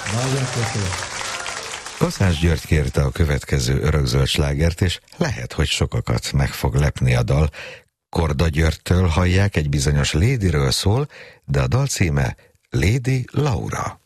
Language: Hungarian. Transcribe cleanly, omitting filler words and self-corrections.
Nagyon köszönöm. Kaszás György kérte a következő örökzöld slágert, és lehet, hogy sokakat meg fog lepni a dal. Korda Györgytől hallják, egy bizonyos Ladyről szól, de a dal címe Lady Laura.